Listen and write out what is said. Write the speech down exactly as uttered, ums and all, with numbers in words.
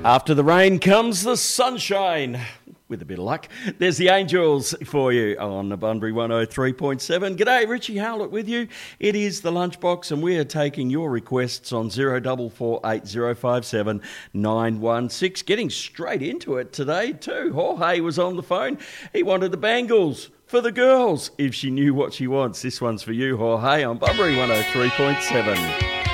After the rain comes the sunshine. With a bit of luck, there's the Angels for you on the Bunbury one oh three point seven. G'day, Richie Howlett with you. It is the Lunchbox, and we are taking your requests on zero four four eight zero five seven nine one six. Getting straight into it today too. Jorge was on the phone. He wanted the Bangles for the girls. If she knew what she wants, this one's for you, Jorge, on Bunbury one oh three point seven.